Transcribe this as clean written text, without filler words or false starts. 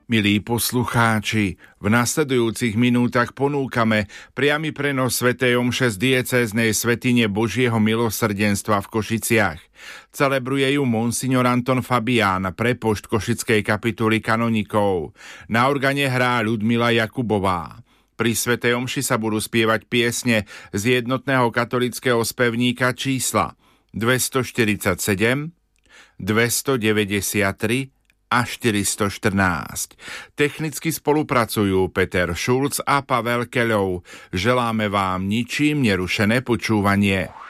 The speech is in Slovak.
Milí poslucháči, v nasledujúcich minútach ponúkame priamy prenos svätej omše z diecéznej svätyne Božieho milosrdenstva v Košiciach. Celebruje ju monsignor Anton Fabián, prepošt Košickej kapituly kanonikov. Na organe hrá Ľudmila Jakubová. Pri svätej omši sa budú spievať piesne z jednotného katolického spevníka čísla 247, 293 a 414. Technicky spolupracujú Peter Šulc a Pavel Keľov. Želáme vám ničím nerušené počúvanie.